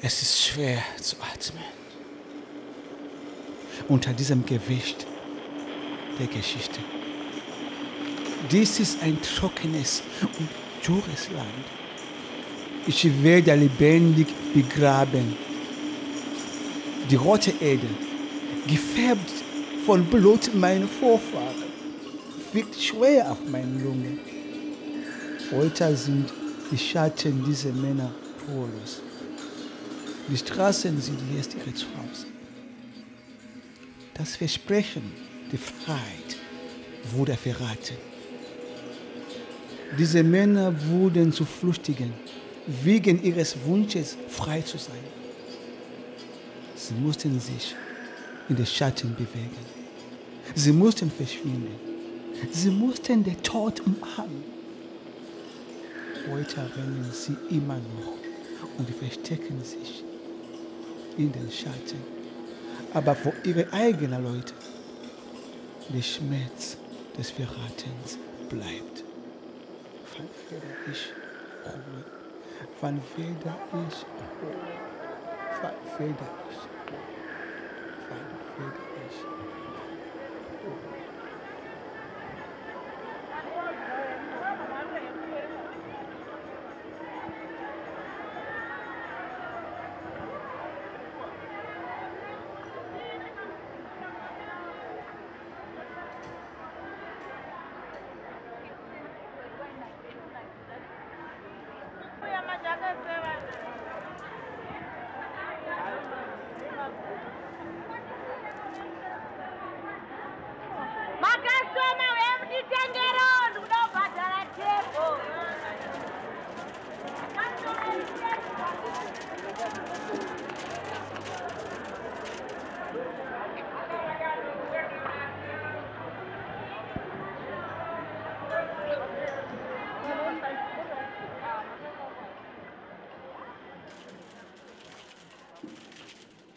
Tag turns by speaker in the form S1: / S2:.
S1: Es ist schwer zu atmen. Unter diesem Gewicht der Geschichte. Dies ist ein trockenes und dürres Land. Ich werde lebendig begraben. Die rote Erde, gefärbt von Blut meiner Vorfahren, wirkt schwer auf meine Lunge. Heute sind die Schatten dieser Männer spurlos. Die Straßen sind jetzt ihre Zuhause. Das Versprechen der Freiheit wurde verraten. Diese Männer wurden zu Flüchtigen, wegen ihres Wunsches, frei zu sein. Sie mussten sich in den Schatten bewegen. Sie mussten verschwinden. Sie mussten den Tod umarmen. Heute rennen sie immer noch und verstecken sich in den Schatten. Aber vor ihre eigenen Leute, der Schmerz des Verratens bleibt. Wann werde ich ruhen? Wann werde ich ruhen? Wann werde ich ruhen? Wann werde ich ruhen?